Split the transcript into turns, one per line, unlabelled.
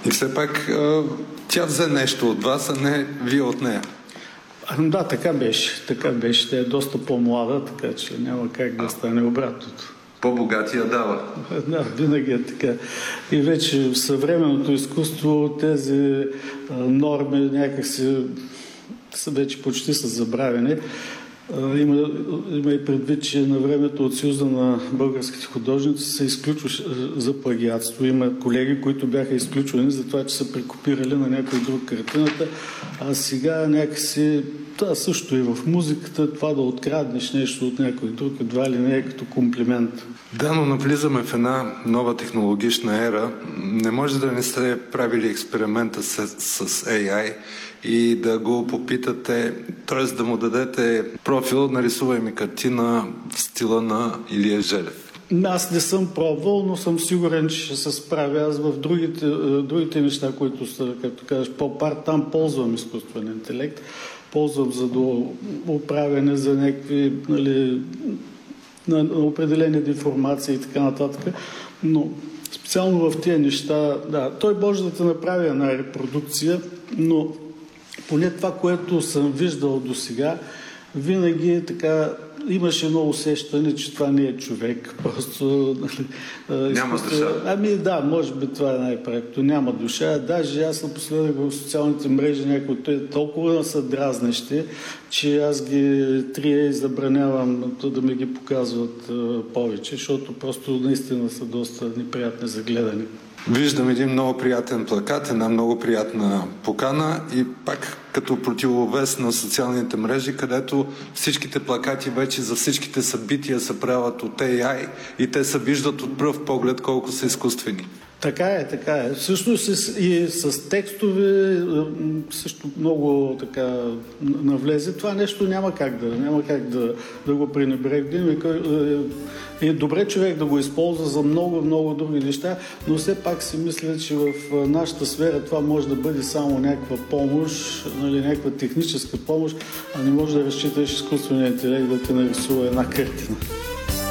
И все пак тя взе нещо от вас, а не вие от нея.
Да, така беше. Така беше. Тя е доста по-млада, така че няма как да стане обратното.
По-богатия дава.
Да, винаги е така. И вече в съвременното изкуство тези норми някакси вече почти са забравени. Има и предвид, че на времето от Съюза на българските художници се изключваше за плагиатство. Има колеги, които бяха изключвани за това, че са прекопирали на някой друг картината, а сега някакси това също и в музиката, това да откраднеш нещо от някой друг, едва ли не е като комплимент.
Да, но навлизаме в една нова технологична ера. Не може да не сте правили експеримента с AI и да го попитате, т.е. да му дадете профил, нарисувай ми картина в стила на Илия Желев.
Аз не съм пробвал, но съм сигурен, че ще се справя. Аз в другите неща, които са, както кажеш, по-пар, там ползвам изкуствен интелект. Ползвам за оправяне, за някакви на определени деформации и така нататък. Но специално в тези неща, да, той може да те направи една репродукция, но поне това, което съм виждал до сега, винаги така имаше едно усещане, че това не е човек. Просто...
Няма душа.
Ами да, може би това е най-правилното. Няма душа. Даже аз напоследък в социалните мрежи някои толкова са дразнещи, че аз ги трия и забранявам да ми ги показват повече, защото просто наистина са доста неприятни за гледане.
Виждам един много приятен плакат, една много приятна покана и пак като противовес на социалните мрежи, където всичките плакати вече за всичките събития се правят от AI и те се виждат от пръв поглед колко са изкуствени. Така е, така е. Всъщност и с текстове също много така навлезе. Това нещо няма как да го пренебрегнем. Е добре човек да го използва за много, много други неща, но все пак си мисля, че в нашата сфера това може да бъде само някаква помощ, някаква техническа помощ, а не може да разчиташ изкуствения интелект да те нарисува една картина.